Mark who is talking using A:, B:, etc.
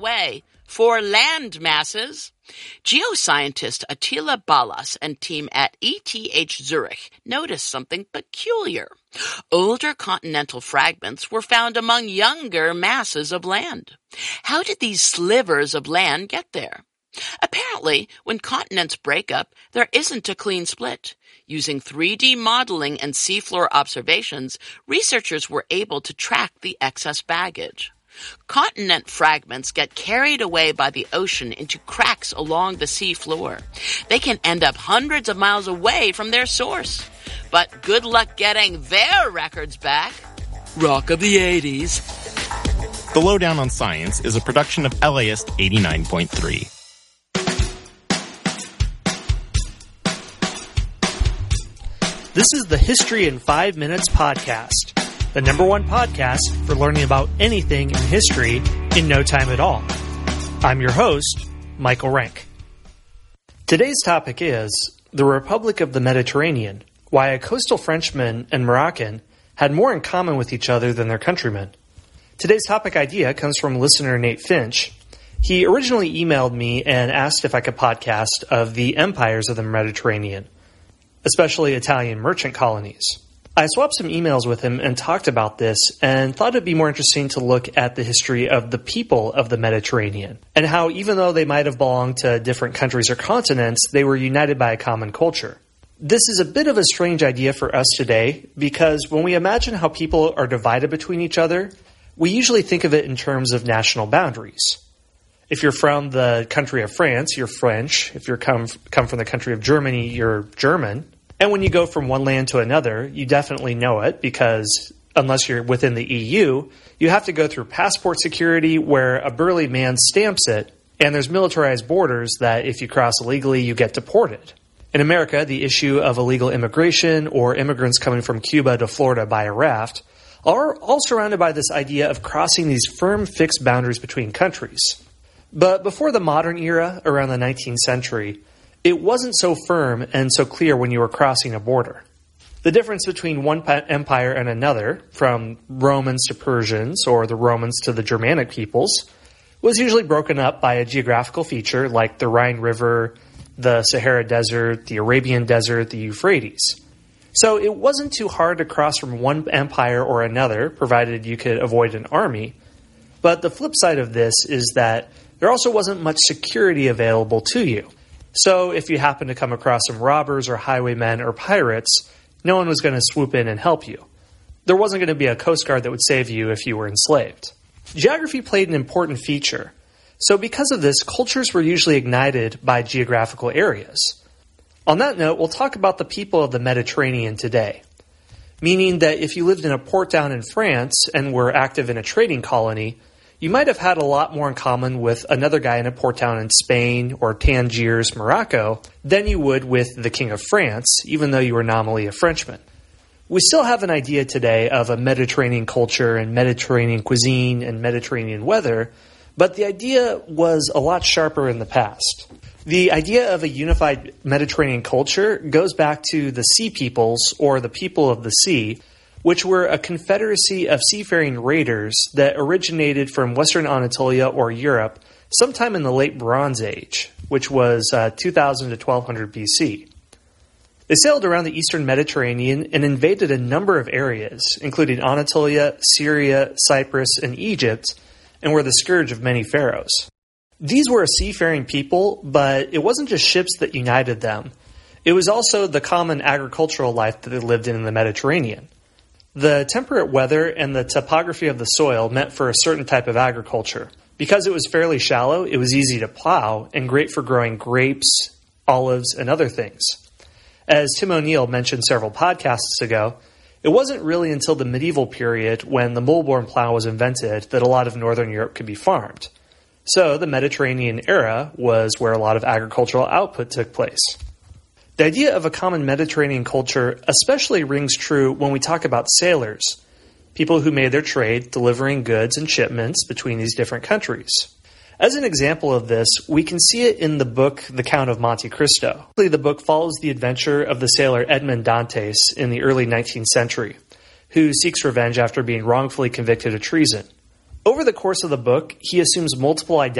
A: way for land masses. Geoscientist Attila Ballas and team at ETH Zurich noticed something peculiar. Older continental fragments were found among younger masses of land. How did these slivers of land get there? Apparently, when continents break up, there isn't a clean split. Using 3D modeling and seafloor observations, researchers were able to track the excess baggage. Continent fragments get carried away by the ocean into cracks along the sea floor. They can end up hundreds of miles away from their source. But good luck getting their records back. Rock of the 80s.
B: The Lowdown on Science is a production of LAist 89.3.
C: This is the History in 5 Minutes podcast, the #1 podcast for learning about anything in history in no time at all. I'm your host, Michael Rank. Today's topic is the Republic of the Mediterranean, why a coastal Frenchman and Moroccan had more in common with each other than their countrymen. Today's topic idea comes from listener Nate Finch. He originally emailed me and asked if I could podcast of the empires of the Mediterranean, especially Italian merchant colonies. I swapped some emails with him and talked about this and thought it'd be more interesting to look at the history of the people of the Mediterranean and how even though they might have belonged to different countries or continents, they were united by a common culture. This is a bit of a strange idea for us today because when we imagine how people are divided between each other, we usually think of it in terms of national boundaries. If you're from the country of France, you're French. If you come from the country of Germany, you're German. And when you go from one land to another, you definitely know it because unless you're within the EU, you have to go through passport security where a burly man stamps it, and there's militarized borders that if you cross illegally, you get deported. In America, the issue of illegal immigration or immigrants coming from Cuba to Florida by a raft are all surrounded by this idea of crossing these firm, fixed boundaries between countries. But before the modern era, around the 19th century, it wasn't so firm and so clear when you were crossing a border. The difference between one empire and another, from Romans to Persians or the Romans to the Germanic peoples, was usually broken up by a geographical feature like the Rhine River, the Sahara Desert, the Arabian Desert, the Euphrates. So it wasn't too hard to cross from one empire or another, provided you could avoid an army. But the flip side of this is that there also wasn't much security available to you. So if you happen to come across some robbers or highwaymen or pirates, no one was going to swoop in and help you. There wasn't going to be a Coast Guard that would save you if you were enslaved. Geography played an important feature. So because of this, cultures were usually ignited by geographical areas. On that note, we'll talk about the people of the Mediterranean today, meaning that if you lived in a port town in France and were active in a trading colony, you might have had a lot more in common with another guy in a port town in Spain or Tangiers, Morocco, than you would with the King of France, even though you were nominally a Frenchman. We still have an idea today of a Mediterranean culture and Mediterranean cuisine and Mediterranean weather, but the idea was a lot sharper in the past. The idea of a unified Mediterranean culture goes back to the Sea Peoples, or the people of the sea, which were a confederacy of seafaring raiders that originated from Western Anatolia or Europe sometime in the late Bronze Age, which was 2000 to 1200 BC. They sailed around the eastern Mediterranean and invaded a number of areas, including Anatolia, Syria, Cyprus, and Egypt, and were the scourge of many pharaohs. These were a seafaring people, but it wasn't just ships that united them. It was also the common agricultural life that they lived in the Mediterranean. The temperate weather and the topography of the soil meant for a certain type of agriculture. Because it was fairly shallow, it was easy to plow and great for growing grapes, olives, and other things. As Tim O'Neill mentioned several podcasts ago, it wasn't really until the medieval period when the mole-borne plow was invented that a lot of northern Europe could be farmed. So the Mediterranean era was where a lot of agricultural output took place. The idea of a common Mediterranean culture especially rings true when we talk about sailors, people who made their trade delivering goods and shipments between these different countries. As an example of this, we can see it in the book The Count of Monte Cristo. The book follows the adventure of the sailor Edmond Dantes in the early 19th century, who seeks revenge after being wrongfully convicted of treason. Over the course of the book, he assumes multiple identities